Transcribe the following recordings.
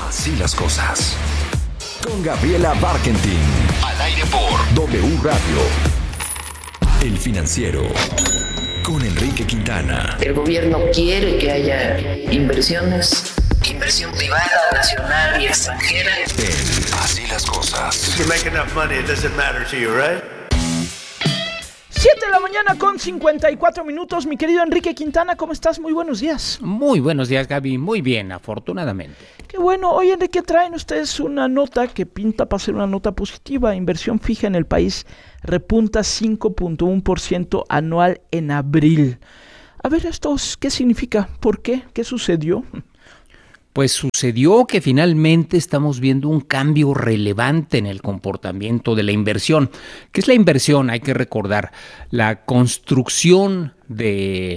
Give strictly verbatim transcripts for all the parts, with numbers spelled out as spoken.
Así las cosas. Con Gabriela Barkentin. Al aire por W Radio. El Financiero. Con Enrique Quintana. El gobierno quiere que haya inversiones, inversión privada, nacional y extranjera. En Así las cosas. If you make enough money, it doesn't matter to you, right? siete de la mañana con cincuenta y cuatro minutos. Mi querido Enrique Quintana, ¿cómo estás? Muy buenos días. Muy buenos días, Gaby. Muy bien, afortunadamente. Qué bueno. Oye, Enrique, traen ustedes una nota que pinta para ser una nota positiva. Inversión fija en el país repunta cinco punto uno por ciento anual en abril. A ver, ¿esto qué significa? ¿Por qué? ¿Qué sucedió? Pues sucedió que finalmente estamos viendo un cambio relevante en el comportamiento de la inversión. ¿Qué es la inversión? Hay que recordar la construcción de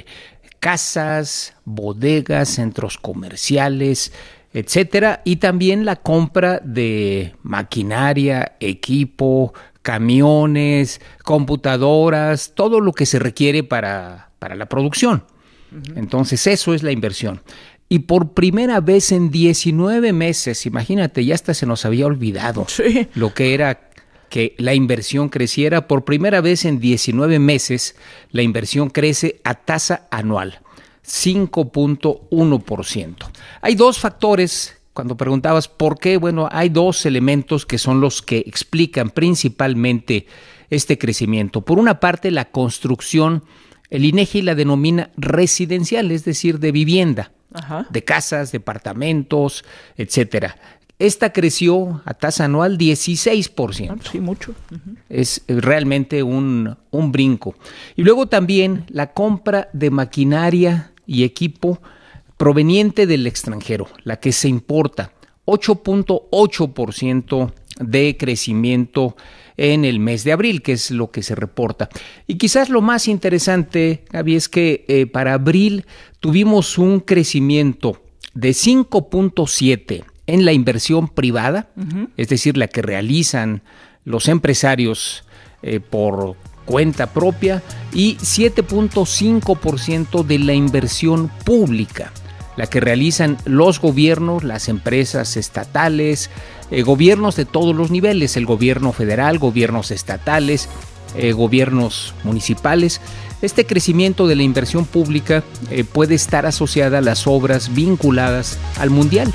casas, bodegas, centros comerciales, etcétera, y también la compra de maquinaria, equipo, camiones, computadoras, todo lo que se requiere para, para la producción. Uh-huh. Entonces, eso es la inversión. Y por primera vez en diecinueve meses, imagínate, ya hasta se nos había olvidado sí. lo que era que la inversión creciera. Por primera vez en diecinueve meses, la inversión crece a tasa anual, cinco punto uno por ciento. Hay dos factores, cuando preguntabas por qué, bueno, hay dos elementos que son los que explican principalmente este crecimiento. Por una parte, la construcción, el INEGI la denomina residencial, es decir, de vivienda. Ajá. De casas, departamentos, etcétera. Esta creció a tasa anual dieciséis por ciento. Ah, sí, mucho. Uh-huh. Es realmente un, un brinco. Y luego también la compra de maquinaria y equipo proveniente del extranjero, la que se importa, ocho punto ocho por ciento de crecimiento en el mes de abril, que es lo que se reporta. Y quizás lo más interesante, Gaby, es que eh, para abril tuvimos un crecimiento de cinco punto siete en la inversión privada, uh-huh. es decir, la que realizan los empresarios eh, por cuenta propia, y siete punto cinco por ciento de la inversión pública, la que realizan los gobiernos, las empresas estatales, eh, gobiernos de todos los niveles, el gobierno federal, gobiernos estatales, eh, gobiernos municipales. Este crecimiento de la inversión pública eh, puede estar asociada a las obras vinculadas al Mundial.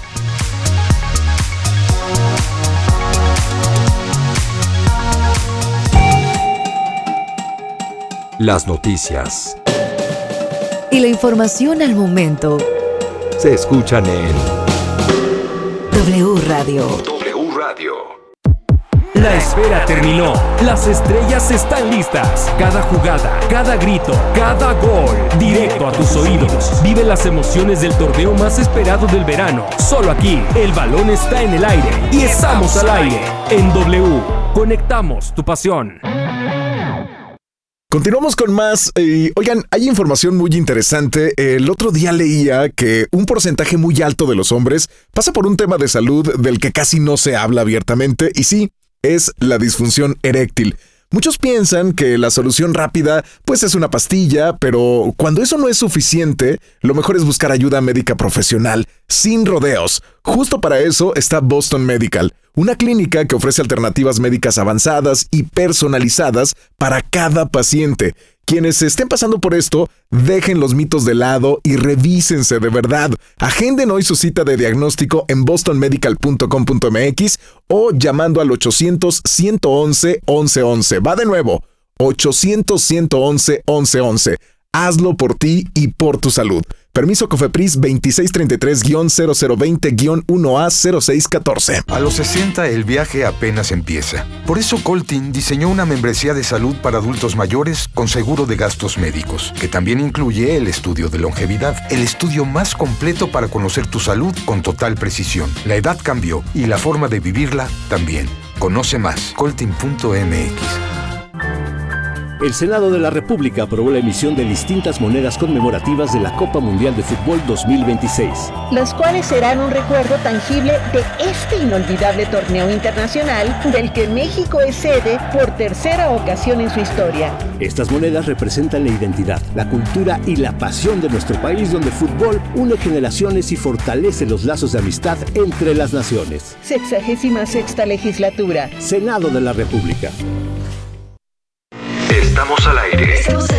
Las noticias. Y la información al momento. Se escuchan en W Radio. W Radio. La espera terminó. Las estrellas están listas. Cada jugada, cada grito, cada gol. Directo a tus oídos. Vive las emociones del torneo más esperado del verano. Solo aquí, el balón está en el aire. Y estamos al aire. En W. Conectamos tu pasión. Continuamos con más. Eh, oigan, hay información muy interesante. El otro día leía que un porcentaje muy alto de los hombres pasa por un tema de salud del que casi no se habla abiertamente, y sí, es la disfunción eréctil. Muchos piensan que la solución rápida pues es una pastilla, pero cuando eso no es suficiente, lo mejor es buscar ayuda médica profesional, sin rodeos. Justo para eso está Boston Medical, una clínica que ofrece alternativas médicas avanzadas y personalizadas para cada paciente. Quienes estén pasando por esto, dejen los mitos de lado y revísense de verdad. Agenden hoy su cita de diagnóstico en boston medical punto com punto m x o llamando al ochocientos, ciento once, once once. Va de nuevo, ochocientos, ciento once, once once. Hazlo por ti y por tu salud. Permiso COFEPRIS veintiséis treinta y tres guión cero cero veinte guión uno A cero seis catorce. A los sesenta el viaje apenas empieza. Por eso Coltin diseñó una membresía de salud para adultos mayores con seguro de gastos médicos, que también incluye el estudio de longevidad, el estudio más completo para conocer tu salud con total precisión. La edad cambió y la forma de vivirla también. Conoce más, coltin punto m x. El Senado de la República aprobó la emisión de distintas monedas conmemorativas de la Copa Mundial de Fútbol dos mil veintiséis. Las cuales serán un recuerdo tangible de este inolvidable torneo internacional del que México es sede por tercera ocasión en su historia. Estas monedas representan la identidad, la cultura y la pasión de nuestro país, donde el fútbol une generaciones y fortalece los lazos de amistad entre las naciones. Sexagésima sexta legislatura. Senado de la República. Estamos al aire. Estamos